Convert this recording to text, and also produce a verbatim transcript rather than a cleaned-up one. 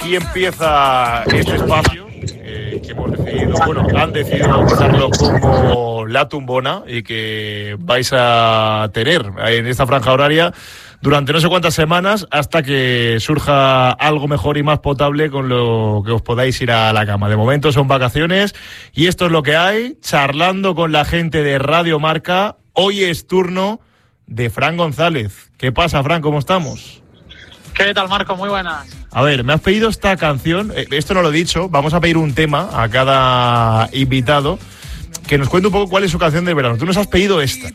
Y empieza este espacio eh, que hemos decidido, bueno, han decidido bautizarlo como La Tumbona y que vais a tener en esta franja horaria durante no sé cuántas semanas hasta que surja algo mejor y más potable con lo que os podáis ir a la cama. De momento son vacaciones y esto es lo que hay, charlando con la gente de Radio Marca. Hoy es turno de Fran González. ¿Qué pasa, Fran? ¿Cómo estamos? ¿Qué tal, Marco? Muy buenas. A ver, me has pedido esta canción, esto no lo he dicho, vamos a pedir un tema a cada invitado que nos cuente un poco cuál es su canción de verano. Tú nos has pedido esta.